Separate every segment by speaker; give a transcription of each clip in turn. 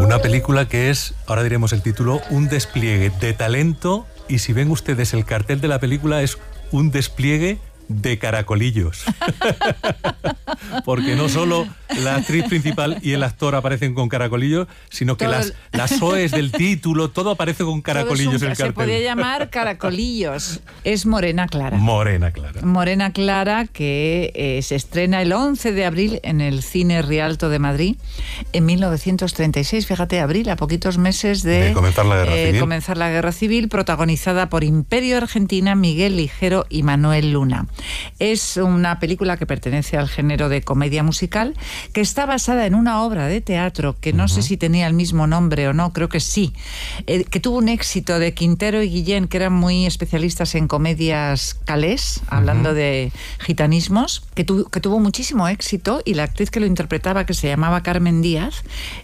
Speaker 1: Una película que es, ahora diremos el título, un despliegue de talento, y si ven ustedes el cartel de la película es un despliegue de caracolillos. Porque no solo la actriz principal y el actor aparecen con caracolillos, sino que las OEs del título, todo aparece con caracolillos en el cartel.
Speaker 2: Se podía llamar Caracolillos. Es Morena Clara.
Speaker 1: Morena Clara.
Speaker 2: Morena Clara, que se estrena el 11 de abril en el Cine Rialto de Madrid en 1936. Fíjate, abril, a poquitos meses de
Speaker 1: comenzar la Guerra Civil.
Speaker 2: Comenzar la Guerra Civil, protagonizada por Imperio Argentina, Miguel Ligero y Manuel Luna. Es una película que pertenece al género de comedia musical, que está basada en una obra de teatro que no sé si tenía el mismo nombre o no, creo que sí, que tuvo un éxito de Quintero y Guillén, que eran muy especialistas en comedias calés, hablando de gitanismos, que tuvo muchísimo éxito, y la actriz que lo interpretaba, que se llamaba Carmen Díaz,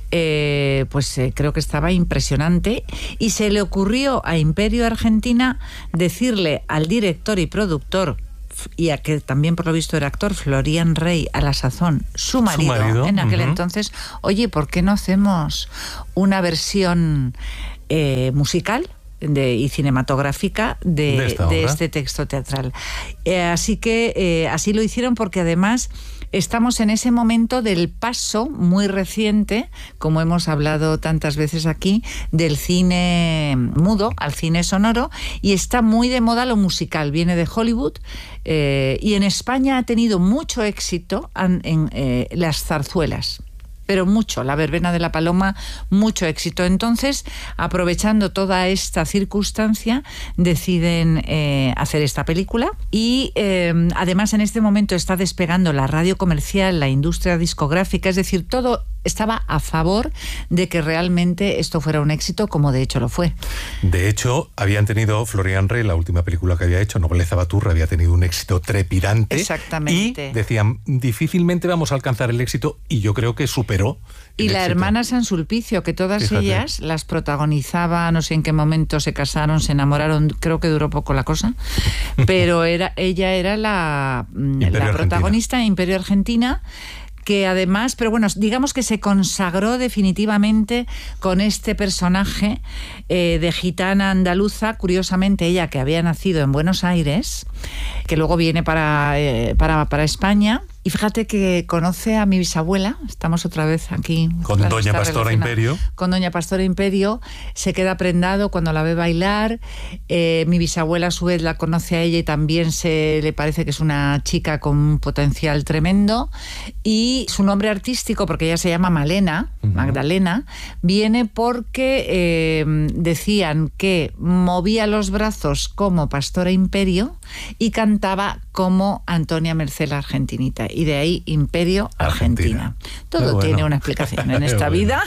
Speaker 2: creo que estaba impresionante, y se le ocurrió a Imperio Argentina decirle al director y productor, y a que también por lo visto era actor, Florian Rey, a la sazón su marido en aquel entonces, oye, ¿por qué no hacemos una versión musical y cinematográfica de este texto teatral? Así que así lo hicieron, porque además estamos en ese momento del paso muy reciente, como hemos hablado tantas veces aquí, del cine mudo al cine sonoro, y está muy de moda lo musical, viene de Hollywood, y en España ha tenido mucho éxito en las zarzuelas. Pero mucho, la verbena de la Paloma, mucho éxito. Entonces, aprovechando toda esta circunstancia, deciden hacer esta película, y además en este momento está despegando la radio comercial, la industria discográfica, es decir, todo estaba a favor de que realmente esto fuera un éxito, como de hecho lo fue. De hecho, habían tenido Florian Rey, la última película que había hecho, Nobleza Baturra, había tenido un éxito trepidante. Exactamente. Y decían, difícilmente vamos a alcanzar el éxito, y yo creo que superó. Y la hermana San Sulpicio, que todas ellas las protagonizaba, no sé en qué momento se casaron, se enamoraron, creo que duró poco la cosa, pero ella era la protagonista, Imperio Argentina, que además, pero bueno, digamos que se consagró definitivamente con este personaje de gitana andaluza, curiosamente ella que había nacido en Buenos Aires, que luego viene para España. Y fíjate que conoce a mi bisabuela, estamos otra vez aquí. Con Doña Pastora Imperio. Con Doña Pastora Imperio, se queda prendado cuando la ve bailar. Mi bisabuela a su vez la conoce a ella y también le parece que es una chica con un potencial tremendo. Y su nombre artístico, porque ella se llama Malena, Magdalena, viene porque decían que movía los brazos como Pastora Imperio y cantaba como Antonia Mercé la Argentinita. Y de ahí Imperio Argentina. Todo tiene una explicación en esta vida.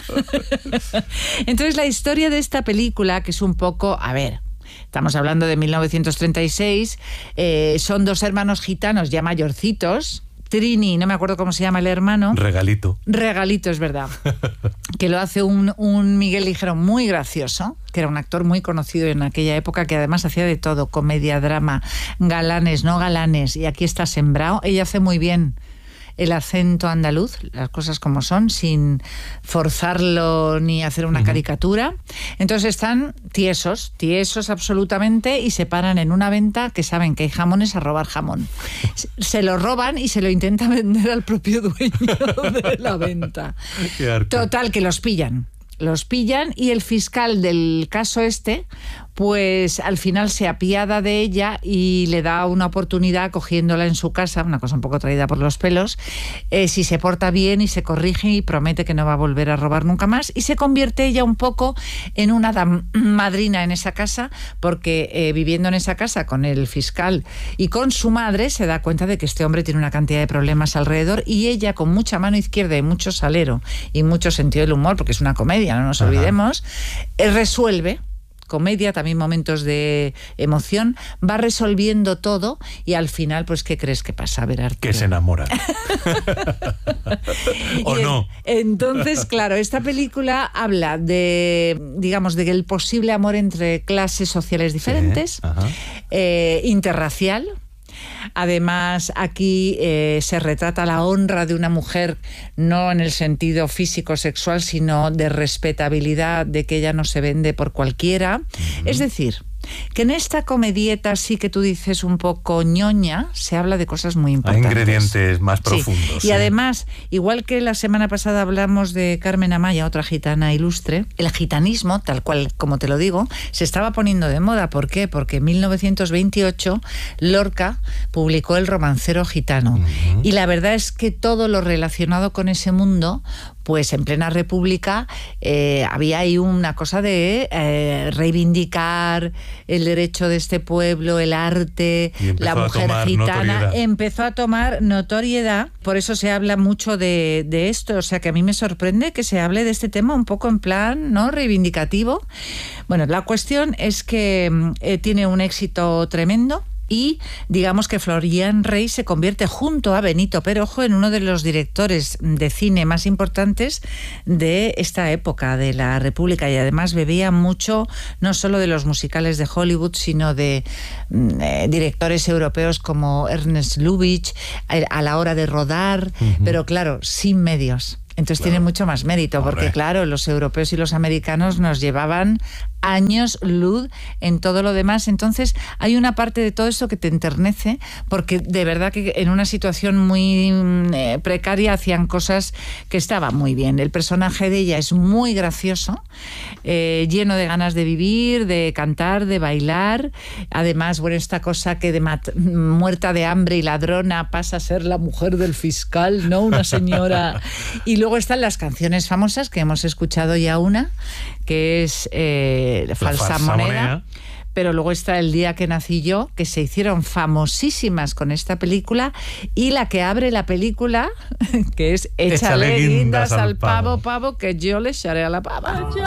Speaker 2: Entonces la historia de esta película, que es un poco, a ver, estamos hablando de 1936, son dos hermanos gitanos ya mayorcitos, Trini, no me acuerdo cómo se llama el hermano. Regalito, es verdad. Que lo hace un Miguel Ligero muy gracioso, que era un actor muy conocido en aquella época, que además hacía de todo, comedia, drama, galanes, no galanes, y aquí está sembrado. Ella hace muy bien el acento andaluz, las cosas como son, sin forzarlo ni hacer una caricatura. Entonces están tiesos absolutamente, y se paran en una venta que saben que hay jamones a robar jamón. Se lo roban y se lo intentan vender al propio dueño de la venta. Total, que los pillan, y el fiscal del caso pues al final se apiada de ella y le da una oportunidad cogiéndola en su casa, una cosa un poco traída por los pelos, si se porta bien y se corrige y promete que no va a volver a robar nunca más, y se convierte ella un poco en una madrina en esa casa, porque viviendo en esa casa con el fiscal y con su madre, se da cuenta de que este hombre tiene una cantidad de problemas alrededor, y ella, con mucha mano izquierda y mucho salero y mucho sentido del humor, porque es una comedia, no nos olvidemos, resuelve. Comedia, también momentos de emoción, va resolviendo todo, y al final, pues, ¿qué crees que pasa? A ver, Arturo. Que se enamora. ¿O no? Entonces, claro, esta película habla de, digamos, de el posible amor entre clases sociales diferentes, interracial, Además, aquí se retrata la honra de una mujer, no en el sentido físico-sexual, sino de respetabilidad, de que ella no se vende por cualquiera. Es decir, que en esta comedieta sí que tú dices un poco ñoña, se habla de cosas muy importantes.
Speaker 1: Hay ingredientes más profundos.
Speaker 2: Sí. Y además, igual que la semana pasada hablamos de Carmen Amaya, otra gitana ilustre, el gitanismo, tal cual como te lo digo, se estaba poniendo de moda. ¿Por qué? Porque en 1928 Lorca publicó El romancero gitano. Y la verdad es que todo lo relacionado con ese mundo, pues en plena República había ahí una cosa de reivindicar el derecho de este pueblo, el arte, la mujer gitana. Empezó a tomar notoriedad. Por eso se habla mucho de esto. O sea, que a mí me sorprende que se hable de este tema un poco en plan, ¿no?, reivindicativo. Bueno, la cuestión es que tiene un éxito tremendo. Y digamos que Florian Rey se convierte junto a Benito Perojo en uno de los directores de cine más importantes de esta época de la República, y además bebía mucho no solo de los musicales de Hollywood, sino de directores europeos como Ernest Lubitsch a la hora de rodar, pero claro, sin medios. Entonces tiene mucho más mérito, porque claro, los europeos y los americanos nos llevaban años luz en todo lo demás. Entonces hay una parte de todo eso que te enternece, porque de verdad que en una situación muy precaria hacían cosas que estaban muy bien. El personaje de ella es muy gracioso, lleno de ganas de vivir, de cantar, de bailar. Además, bueno, esta cosa que de muerta de hambre y ladrona pasa a ser la mujer del fiscal, ¿no? Una señora. Y luego están las canciones famosas, que hemos escuchado ya una, que es Falsa moneda. Pero luego está El día que nací yo, que se hicieron famosísimas con esta película, y la que abre la película, que es Échale guindas al pavo, que yo le echaré a la pava.